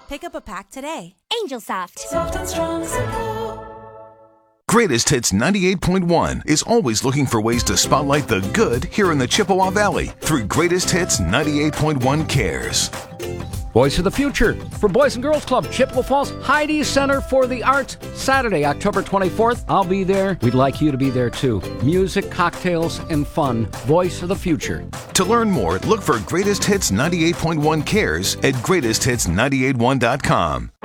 Pick up a pack today. Angel Soft. Soft and strong, simple. Greatest Hits 98.1 is always looking for ways to spotlight the good here in the Chippewa Valley through Greatest Hits 98.1 Cares. Voice of the Future for Boys and Girls Club, Chippewa Falls Heidi Center for the Arts, Saturday, October 24th. I'll be there. We'd like you to be there too. Music, cocktails, and fun. Voice of the Future. To learn more, look for Greatest Hits 98.1 Cares at greatesthits981.com.